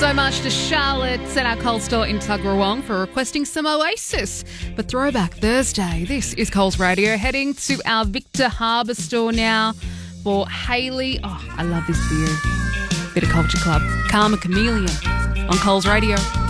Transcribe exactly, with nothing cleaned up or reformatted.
So much to Charlotte at our Coles store in Tuggeranong for requesting some Oasis. But Throwback Thursday, this is Coles Radio. Heading to our Victor Harbour store now for Hayley. Oh, I love this beer. Bit of Culture Club. Karma Chameleon on Coles Radio.